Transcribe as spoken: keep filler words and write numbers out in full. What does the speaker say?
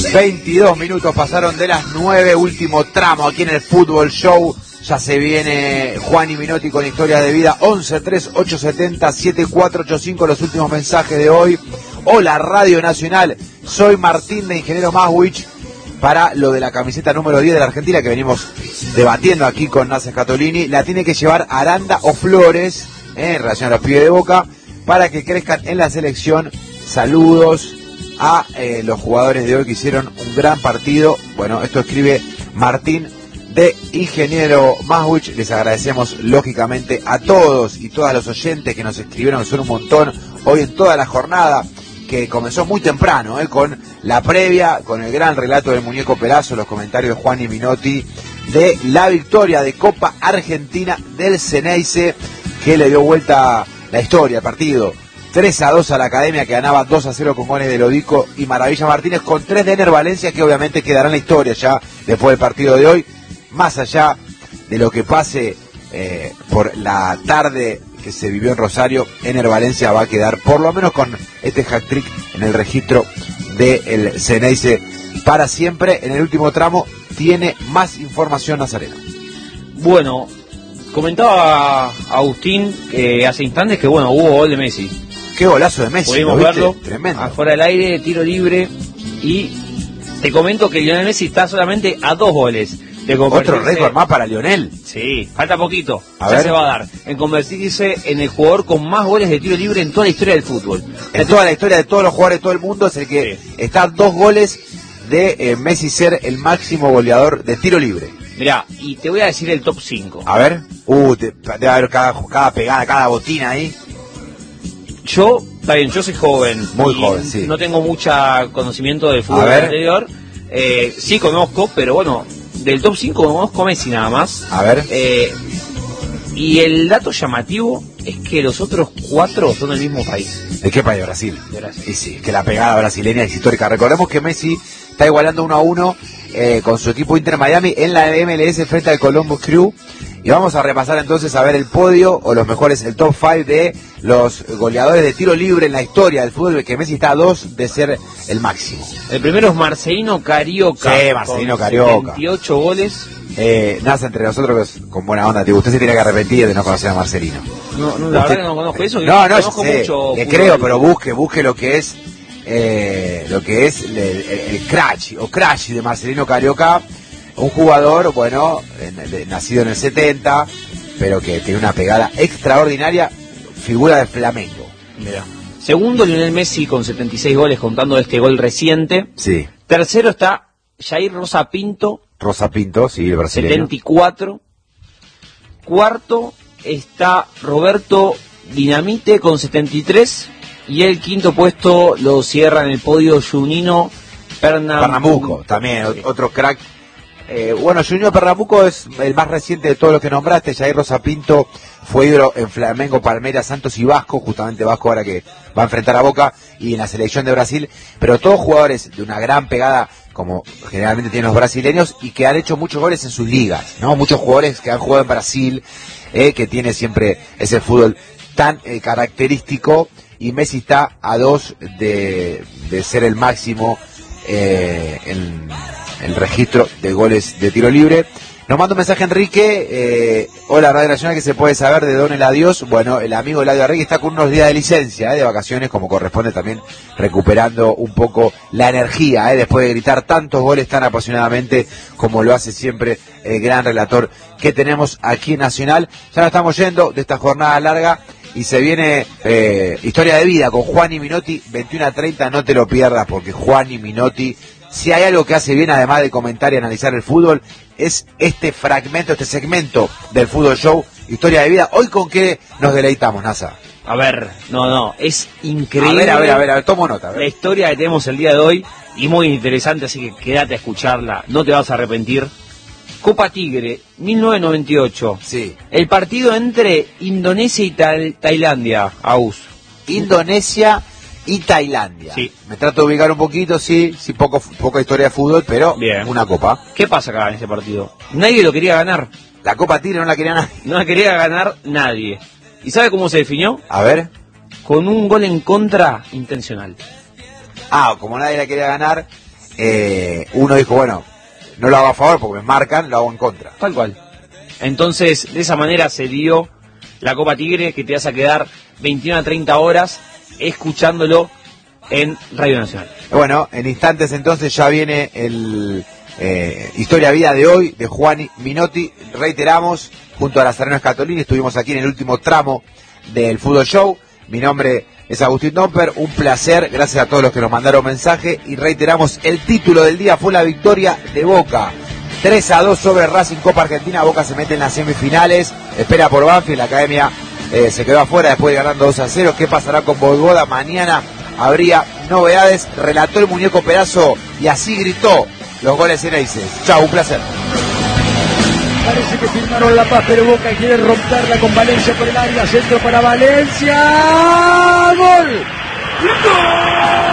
veintidós minutos pasaron de las nueve, último tramo aquí en el Fútbol Show. Ya se viene Juani Minotti con Historia de Vida. Once tres ocho siete cero siete cuatro ocho cinco, los últimos mensajes de hoy. Hola Radio Nacional, soy Martín de Ingeniero Maswich. Para lo de la camiseta número diez de la Argentina que venimos debatiendo aquí con Nasser Catolini, la tiene que llevar Aranda o Flores, eh, en relación a los pibes de Boca, para que crezcan en la selección. Saludos a eh, los jugadores de hoy que hicieron un gran partido. Bueno, esto escribe Martín de Ingeniero Maswich. Les agradecemos lógicamente a todos y todas los oyentes que nos escribieron, que son un montón, hoy en toda la jornada, que comenzó muy temprano, eh, con la previa, con el gran relato del Muñeco Perazo, los comentarios de Juani Minotti, de la victoria de Copa Argentina del Xeneize, que le dio vuelta la historia, el partido. tres a dos a la Academia, que ganaba dos a cero con goles de Lodico y Maravilla Martínez, con tres de Ener Valencia, que obviamente quedará en la historia ya después del partido de hoy, más allá de lo que pase eh, por la tarde que se vivió en Rosario. Ener Valencia va a quedar por lo menos con este hat-trick en el registro del Xeneize para siempre. En el último tramo tiene más información Nazareno. Bueno, comentaba Agustín eh, hace instantes que bueno, hubo gol de Messi. Qué golazo de Messi. Pudimos verlo, tremendo, afuera del aire, tiro libre, y te comento que Lionel Messi está solamente a dos goles de convertirse... Otro récord más para Lionel. Sí, falta poquito, a ya ver. se va a dar, en convertirse en el jugador con más goles de tiro libre en toda la historia del fútbol. En toda la historia de todos los jugadores de todo el mundo es el que sí. Está a dos goles de eh, Messi ser el máximo goleador de tiro libre. Mirá, y te voy a decir el top cinco. A ver, uh, te, debe haber cada, cada pegada, cada botina ahí. Yo, está bien, yo soy joven. Muy joven, sí. No tengo mucho conocimiento del fútbol anterior. Eh, sí conozco, pero bueno, del top cinco conozco a Messi nada más. A ver. Eh, y el dato llamativo es que los otros cuatro son del mismo país. ¿De qué país? De Brasil. De Brasil. Y sí, que la pegada brasileña es histórica. Recordemos que Messi está igualando uno a uno eh, con su equipo Inter Miami en la M L S frente al Columbus Crew. Y vamos a repasar entonces a ver el podio, o los mejores, el top cinco de los goleadores de tiro libre en la historia del fútbol, que Messi está a dos de ser el máximo. El primero es Marcelino Carioca. Sí, Marcelino Carioca. veintiocho goles. Eh, nace entre nosotros con buena onda. Usted se tiene que arrepentir de no conocer a Marcelino. No, no, la usted... verdad que no conozco eso. No, no, conozco sé, mucho le creo, pero busque, busque lo que es, eh, lo que es el, el, el crash, o crash de Marcelino Carioca. Un jugador, bueno, en, de, nacido en el setenta, pero que tiene una pegada extraordinaria, figura de Flamengo. Mirá. Segundo, Lionel Messi con setenta y seis goles, contando este gol reciente. Sí. Tercero está Jair Rosa Pinto. Rosa Pinto, sí, el brasileño. setenta y cuatro. Cuarto está Roberto Dinamite con setenta y tres. Y el quinto puesto lo cierra en el podio Junino Pernambuco. Pernambuco, también, otro crack. Eh, bueno, Junior Pernambuco es el más reciente de todos los que nombraste. Jair Rosa Pinto fue ídolo en Flamengo, Palmeiras, Santos y Vasco, justamente Vasco ahora que va a enfrentar a Boca, y en la selección de Brasil, pero todos jugadores de una gran pegada, como generalmente tienen los brasileños, y que han hecho muchos goles en sus ligas, ¿no? Muchos jugadores que han jugado en Brasil, eh, que tiene siempre ese fútbol tan eh, característico, y Messi está a dos de, de ser el máximo eh, en el registro de goles de tiro libre. Nos manda un mensaje Enrique, eh, hola Radio Nacional, que se puede saber de Don El Adiós. Bueno, el amigo Eladio Arregui está con unos días de licencia, eh, de vacaciones, como corresponde, también recuperando un poco la energía, eh, después de gritar tantos goles tan apasionadamente como lo hace siempre el gran relator que tenemos aquí en Nacional. Ya nos estamos yendo de esta jornada larga y se viene eh, Historia de Vida con Juani Minotti, veintiuno a treinta, no te lo pierdas, porque Juani Minotti, si hay algo que hace bien, además de comentar y analizar el fútbol, es este fragmento, este segmento del Fútbol Show, Historia de Vida. ¿Hoy con qué nos deleitamos, Nasa? A ver, no, no, es increíble. A ver, a ver, a ver, a ver, tomo nota. A ver. La historia que tenemos el día de hoy, y muy interesante, así que quédate a escucharla, no te vas a arrepentir. Copa Tigre, mil novecientos noventa y ocho. Sí. El partido entre Indonesia y Ta Tailandia, Aus. Indonesia y Tailandia. Sí. Me trato de ubicar un poquito, sí, sí, poco, poca historia de fútbol, pero bien. Una copa. ¿Qué pasa acá en este partido? Nadie lo quería ganar. La Copa Tigre no la quería nadie. No la quería ganar nadie. ¿Y sabe cómo se definió? A ver. Con un gol en contra intencional. Ah, como nadie la quería ganar, eh, uno dijo, bueno, no lo hago a favor porque me marcan, lo hago en contra. Tal cual. Entonces, de esa manera se dio la Copa Tigre, que te vas a quedar veintiuna a treinta horas escuchándolo en Radio Nacional. Bueno, en instantes entonces ya viene el eh, Historia Vida de hoy de Juan Minotti. Reiteramos, junto a Lazareno Escatolini, estuvimos aquí en el último tramo del Fútbol Show. Mi nombre es Agustín Domper, un placer, gracias a todos los que nos mandaron mensaje. Y reiteramos, el título del día fue la victoria de Boca. tres a dos sobre Racing, Copa Argentina. Boca se mete en las semifinales, espera por Banfield, la Academia eh, se quedó afuera después de ganando dos a cero. ¿Qué pasará con Boivoda? Mañana habría novedades. Relató el muñeco Perazo y así gritó los goles en Eises. Chau, un placer. Parece que firmaron la paz, pero Boca quiere romperla con Valencia por el área. Centro para Valencia. ¡Gol! ¡Gol!